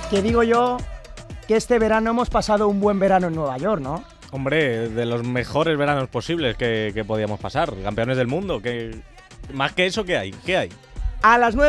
que digo yo que este verano hemos pasado un buen verano en Nueva York, ¿no? Hombre, de los mejores veranos posibles que podíamos pasar. Campeones del mundo. Más que eso, ¿qué hay? ¿Qué hay? A las 9